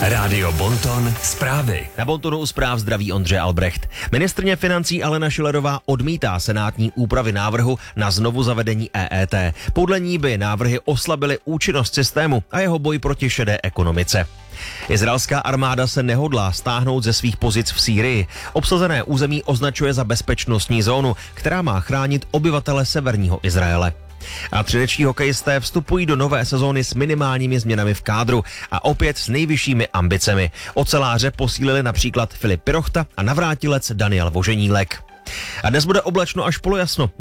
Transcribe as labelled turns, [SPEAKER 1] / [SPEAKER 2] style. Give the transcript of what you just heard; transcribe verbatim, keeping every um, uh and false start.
[SPEAKER 1] Rádio Bonton, zprávy.
[SPEAKER 2] Na Bontonu u zpráv zdraví Ondřej Albrecht. Ministryně financí Alena Schillerová odmítá senátní úpravy návrhu na znovu zavedení E E T. Podle ní by návrhy oslabily účinnost systému a jeho boj proti šedé ekonomice. Izraelská armáda se nehodlá stáhnout ze svých pozic v Sýrii. Obsazené území označuje za bezpečnostní zónu, která má chránit obyvatele severního Izraele. A třinečtí hokejisté vstupují do nové sezóny s minimálními změnami v kádru a opět s nejvyššími ambicemi. Oceláře posílili například Filip Pirochta a navrátilec Daniel Voženílek. A dnes bude oblačno až polojasno.